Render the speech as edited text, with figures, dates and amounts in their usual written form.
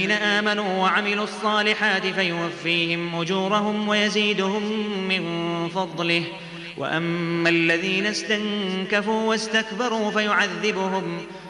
آمنوا وعملوا الصالحات فيوفيهم أجورهم ويزيدهم من فضله. وأما الذين استنكفوا واستكبروا فيعذبهم